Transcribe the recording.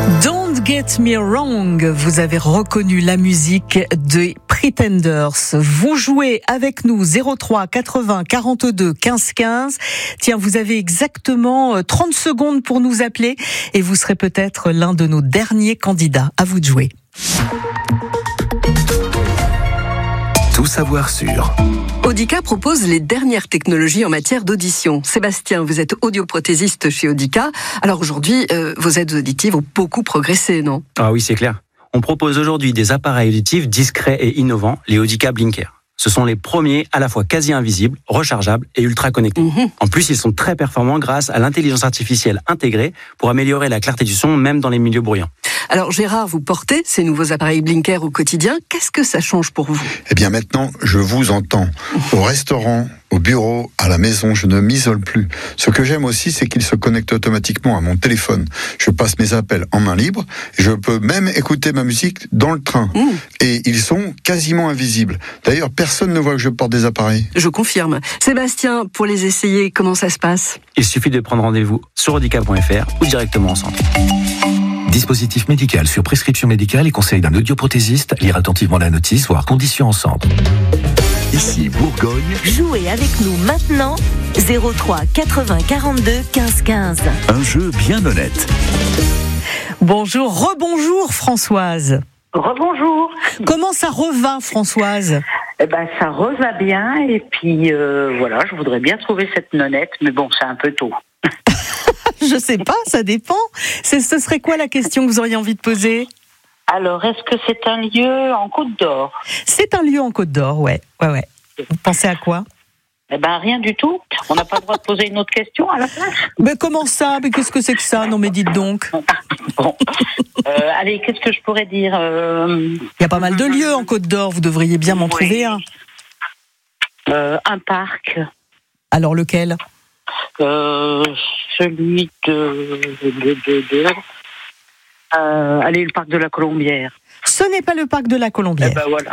Don't Get Me Wrong, vous avez reconnu la musique des Pretenders. Vous jouez avec nous 03 80 42 15 15. Tiens, vous avez exactement 30 secondes pour nous appeler et vous serez peut-être l'un de nos derniers candidats. À vous de jouer. Tout savoir sur Audica propose les dernières technologies en matière d'audition. Sébastien, vous êtes audioprothésiste chez Audica. Alors aujourd'hui, vos aides auditives ont beaucoup progressé, non ? Ah oui, c'est clair. On propose aujourd'hui des appareils auditifs discrets et innovants, les Audica Blinker. Ce sont les premiers à la fois quasi invisibles, rechargeables et ultra connectés. En plus, ils sont très performants grâce à l'intelligence artificielle intégrée pour améliorer la clarté du son, même dans les milieux bruyants. Alors Gérard, vous portez ces nouveaux appareils Blinker au quotidien. Qu'est-ce que ça change pour vous ? Eh bien maintenant, je vous entends. Au restaurant, au bureau, à la maison, je ne m'isole plus. Ce que j'aime aussi, c'est qu'ils se connectent automatiquement à mon téléphone. Je passe mes appels en main libre. Je peux même écouter ma musique dans le train. Et ils sont quasiment invisibles. D'ailleurs, personne ne voit que je porte des appareils. Je confirme. Sébastien, pour les essayer, comment ça se passe ? Il suffit de prendre rendez-vous sur audica.fr ou directement en centre. dispositif médical sur prescription médicale et conseil d'un audioprothésiste. Lire attentivement la notice, voire conditions en centre. Ici Bourgogne. Jouez avec nous maintenant 03 80 42 15 15. Un jeu bien honnête. Bonjour, rebonjour Françoise. Rebonjour. Comment ça revint Françoise ? Eh ben, ça reva bien et puis voilà, je voudrais bien trouver cette nonnette, mais bon, c'est un peu tôt. Je sais pas, ça dépend. Ce serait quoi la question que vous auriez envie de poser ? Alors, est-ce que c'est un lieu en Côte d'Or ? C'est un lieu en Côte d'Or, ouais. Vous pensez à quoi ? Eh ben, rien du tout. On n'a pas le droit de poser une autre question à la place ? Mais comment ça ? Mais qu'est-ce que c'est que ça ? Non mais dites donc. Bon. Allez, qu'est-ce que je pourrais dire ? Il y a pas mal de lieux en Côte d'Or, vous devriez bien m'en trouver un. Un parc. Alors lequel ? Celui allez, le parc de la Colombière. Ce n'est pas le parc de la Colombière. Eh ben voilà.